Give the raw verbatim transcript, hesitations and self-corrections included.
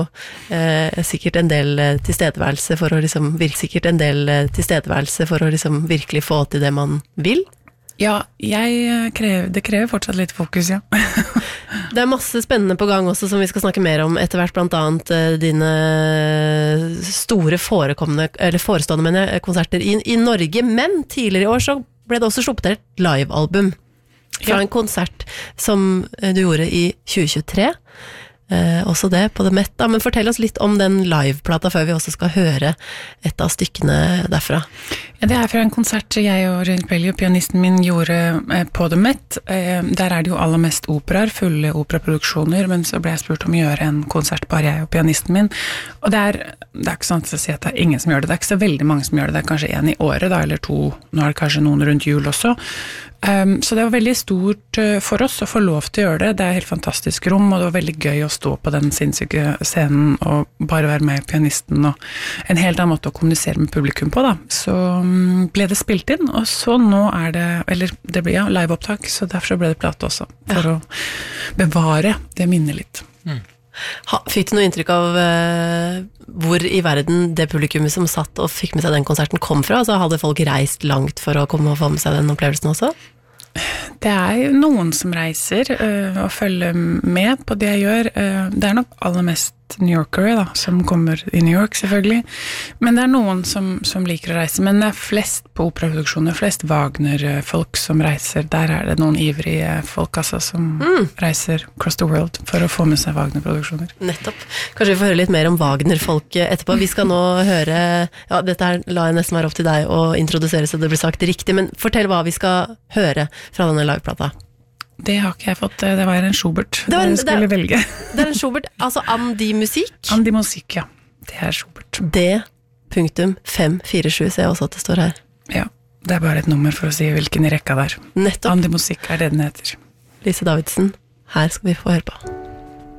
eh, sikkert en del tilstedeværelse for å liksom, virke sikkert en del tilstedeværelse for å liksom virkelig få til det man vil. Ja, jeg krever, det krever fortsatt litt fokus, ja. Det er masse spennende på gang også som vi skal snakke mer om etter hvert, blant annet eh, dine store forekommende, eller forestående mener jeg, konserter i, i Norge, men tidligere i år så ble det også sluppet et live-album fra ja. En konsert som du gjorde i tjue tjuetre. Eh, også det på det Met da, men fortell oss litt om den liveplata før vi også skal høre et av stykkene derfra. Ja, det er fra en konsert jeg og Jane Pelly og pianisten min gjorde eh, på det Met. Eh, der er det jo aller mest operaer, fulle operaproduksjoner, men så ble jeg spurt om å gjøre en konsert bare jeg og pianisten min. Og det er, det er ikke sånn å si at det er ingen som gjør det, det er ikke så veldig mange som gjør det, det er kanskje en i året da, eller to, nå er det kanskje noen rundt jul også. Um, så det var veldig stort uh, for oss å få lov til å gjøre det. Det er et helt fantastisk rom, og det var veldig gøy å stå på den sinnssyke scenen og bare være med pianisten, og en helt annen måte å kommunisere med publikum på da. Så um, ble det spilt inn, og så nå er det, eller det blir ja, liveopptak, så derfor så ble det plate også, for ja. Å bevare det minnet litt. Mm. Ha, fikk du noe inntrykk av uh, hvor i verden det publikummet som satt og fikk med seg den konserten kom fra? Altså, hadde folk reist langt for å komme og få med seg den opplevelsen også? Det er jo noen som reiser uh, og følger med på det jeg gjør. Uh, det er nok aller mest New Yorkere da, som kommer i New York selvfølgelig. Men det er noen som, som liker å reise. Men det er flest på operaproduksjoner, flest Wagner-folk som reiser. Der er det noen ivrige folk altså, som mm. reiser across the world for å få med seg Wagner-produksjoner. Nettopp. Kanskje vi får høre litt mer om Wagner-folk etterpå. Vi skal nå høre, ja, dette her la jeg nesten være opp til deg å introdusere så det blir sagt riktig, men fortell hva vi skal høre fra denne liveplata. Det har ikke jeg fått, det var en Schubert. Det var en, det skulle det, velge. Det er en Schubert, altså Andi Musikk. Andi Musikk, ja. Det er Schubert. D fem fire sju, ser jeg også at det står her. Ja, det er bare et nummer for å si hvilken i rekka der. Nettopp. Andi Musikk er det den heter. Lise Davidsen, her skal vi få høre på.